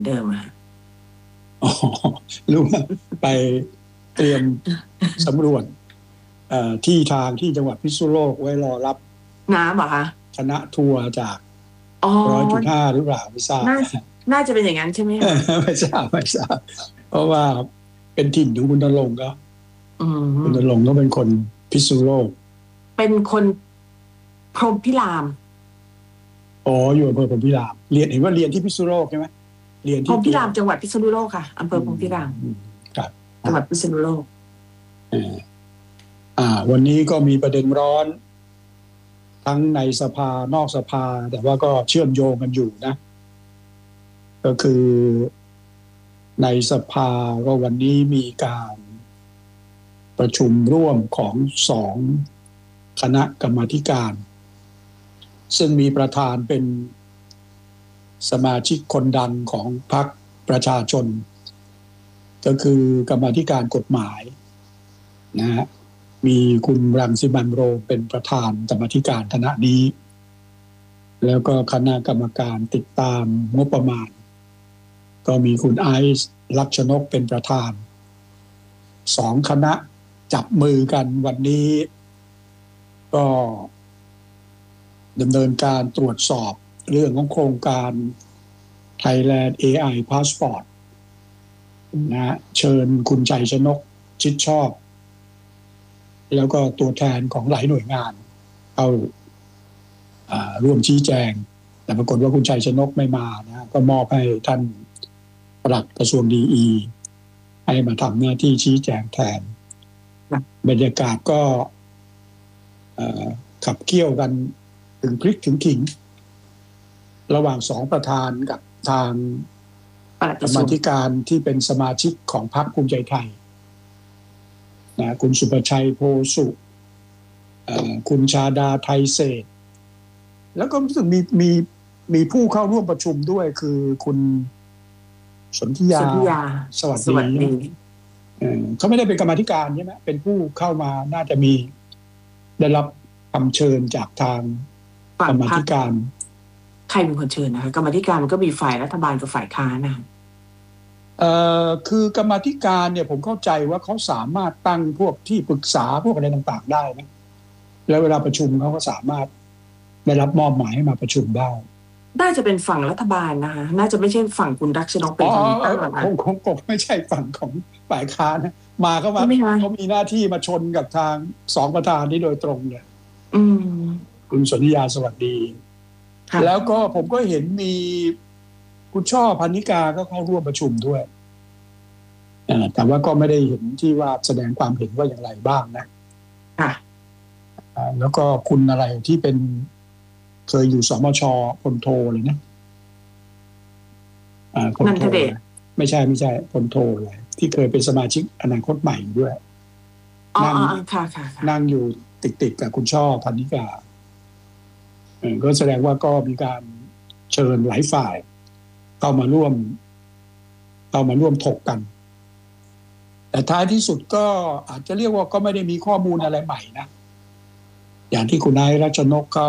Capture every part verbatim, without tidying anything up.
เดิมอะอ๋อรู้ว่าไปเตรียมสำรวจที่ทางที่จังหวัดพิษณุโลกไว้รอรับน้ำเหรอคะคณะทัวร์จากร้อยจุดห้าหรือเปล่าไม่ทราบน่าจะเป็นอย่างนั้นใช่ไหมคะไม่ทราบไม่ทราบเพราะว่าเป็นถิ่นของคุณณรงค์ก็คุณณรงค์ก็เป็นคนพิษณุโลกเป็นคนพรหมพิรามอ๋ออยู่อำเภอพรหมพิรามเรียนเห็นว่าเรียนที่พิษณุโลกใช่ไหมเรียนที่พรหมพิรามจังหวัดพิษณุโลกค่ะอำเภอพรหมพิรามครับจังหวัดพิษณุโลกอ่าวันนี้ก็มีประเด็นร้อนทั้งในสภานอกสภาแต่ว่าก็เชื่อมโยงกันอยู่นะก็คือในสภาก็วันนี้มีการประชุมร่วมของสองคณะกรรมาธิการซึ่งมีประธานเป็นสมาชิกคนดังของพรรคประชาชนก็คือกรรมาธิการกฎหมายนะฮะมีคุณรังสิมันต์โรมเป็นประธานกรรมาธิการคณะนี้แล้วก็คณะกรรมการติดตามงบประมาณก็มีคุณไอซ์ลักษณกเป็นประธานสองคณะจับมือกันวันนี้ก็ดำเนินการตรวจสอบเรื่องของโครงการ Thailand เอ ไอ Passport นะเชิญคุณชัยชนกชิดชอบแล้วก็ตัวแทนของหลายหน่วยงานเข้าร่วมชี้แจงแต่ปรากฏว่าคุณชัยชนกไม่มานะก็มอบให้ท่านปลัดกระทรวงดีอีให้มาทำหน้าที่ชี้แจงแทนบรรยากาศก็ขับเคี่ยวกันถึงพริกถึงขิงระหว่างสองประธานกับทางกรรมาธิการที่เป็นสมาชิกของพรรคภูมิใจไทยนะคุณสุประชัยโพสุคุณชาดาไทยเศษแล้วก็รู้สึกมีมีมีผู้เข้าร่วมประชุมด้วยคือคุณสนธิยาสวัสดีเขาไม่ได้เป็นกรรมาธิการใช่ไหมเป็นผู้เข้ามาน่าจะมีได้รับคำเชิญจากทางกรรมาธิการใครเป็นคนเชิญนะคะกรรมาธิการมันก็มีฝ่ายรัฐบาลกับฝ่ายค้านนะเอ่อคือกรรมาธิการเนี่ยผมเข้าใจว่าเขาสามารถตั้งพวกที่ปรึกษาพวกอะไรต่างๆได้นะแล้วเวลาประชุมเขาก็สามารถได้รับมอบหมายให้มาประชุมได้น่าจะเป็นฝั่งรัฐบาลนะคะน่าจะไม่ใช่ฝั่งคุณรักชนกเป็นคนตั้งหรอกนะคงคงคงไม่ใช่ฝั่งของฝ่ายค้านนะมาเข้ามาเขามีหน้าที่มาชนกับทางสองประธานนี้โดยตรงเลยคุณสนธิยาสวัสดีแล้วก็ผมก็เห็นมีคุณช่อพรรณิกาก็เข้าร่วมประชุมด้วยแต่ว่าก็ไม่ได้เห็นที่ว่าแสดงความเห็นว่าอย่างไรบ้างนะแล้วก็คุณอะไรที่เป็นเคยอยู่สมช.พลโทเลยนะนันทเดชไม่ใช่ไม่ใช่พลโทเลยที่เคยเป็นสมาชิกอนาคตใหม่ด้วยนั่งนั่งอยู่ติดๆกับคุณช่อพรรณิกาก็แสดงว่าก็มีการเชิญหลายฝ่ายเข้ามาร่วมเข้ามาร่วมถกกันแต่ท้ายที่สุดก็อาจจะเรียกว่าก็ไม่ได้มีข้อมูลอะไรใหม่นะอย่างที่คุณนายรัชนกเขา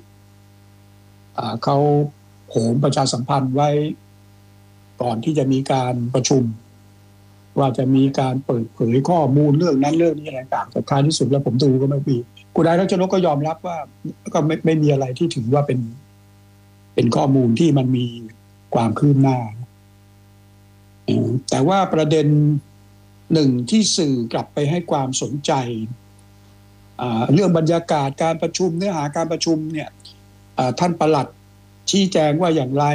เขาโหมประชาสัมพันธ์ไว้ก่อนที่จะมีการประชุมว่าจะมีการเปิดเผยข้อมูลเรื่องนั้นเรื่องนี้อะไรต่างๆแต่ท้ายที่สุดแล้วผมดูก็ไม่มีคุณนายรัชนกก็ยอมรับว่าก็ไม่ไม่มีอะไรที่ถือว่าเป็นเป็นข้อมูลที่มันมีความคืบหน้าแต่ว่าประเด็นหนึ่งที่สื่อกลับไปให้ความสนใจเรื่องบรรยากาศการประชุมเนื้อหาการประชุมเนี่ยท่านปลัดชี้แจงว่าอย่างไร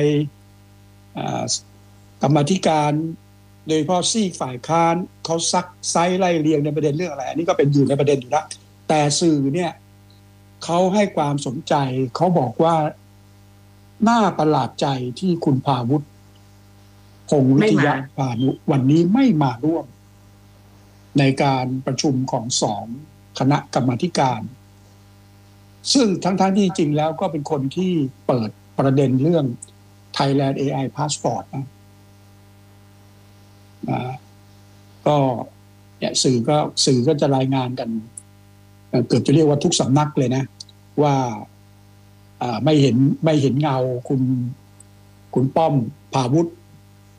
กรรมาธิการโดยเฉพาะซีกฝ่ายค้านเขาซักไซไล่เรียงในประเด็นเรื่องอะไรอันนี้ก็เป็นอยู่ในประเด็นอยู่แล้วแต่สื่อเนี่ยเขาให้ความสนใจเขาบอกว่าน่าประหลาดใจที่คุณภาวุฒิพงษ์วิทยาพานุวันนี้ไม่มาร่วมในการประชุมของสองคณะกรรมาธิการซึ่งทั้งๆ ท, ที่จริงแล้วก็เป็นคนที่เปิดประเด็นเรื่อง Thailand เอ ไอ Passport นะก็เนี่ยสื่อก็สื่อก็จะรายงานกันเกือบจะเรียกว่าทุกสำนักเลยนะว่าไม่เห็นไม่เห็นเงาคุณคุณป้อมภาวุฒิ